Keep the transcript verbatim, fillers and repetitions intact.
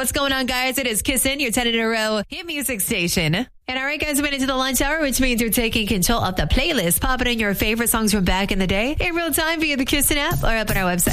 What's going on, guys? It is Kissin', your ten in a row hit music station. And all right, guys, we made it to the lunch hour, which means you're taking control of the playlist. Pop it in your favorite songs from back in the day in real time via the Kissin' app or up on our website.